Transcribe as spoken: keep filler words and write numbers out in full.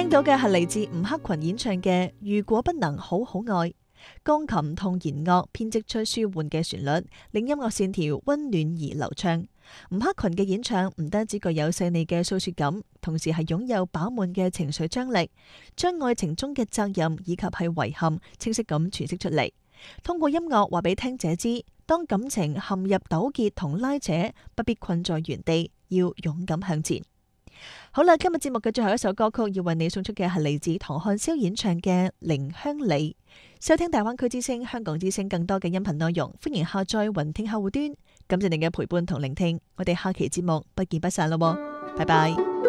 到嘅係嚟自吳克群演唱嘅《如果不能好好愛》，鋼琴同弦樂編織出舒緩嘅旋律，令音樂線條溫暖而流暢。吳克群嘅演唱唔單止具有細膩嘅訴說感，同時係擁有飽滿嘅情緒張力，將愛情中嘅責任以及係遺憾清晰咁詮釋出嚟。通過音樂話俾聽者知，當感情陷入糾結同拉扯，不必困在原地，要勇敢向前。好啦，今日節目嘅最後一首歌曲要為你送出嘅係嚟自唐漢霄演唱嘅《寧鄉里》。收聽大灣區之聲、香港之聲更多嘅音頻內容，歡迎下載雲聽客戶端。感謝你嘅陪伴同聆聽，我哋下期節目不見不散咯，拜拜。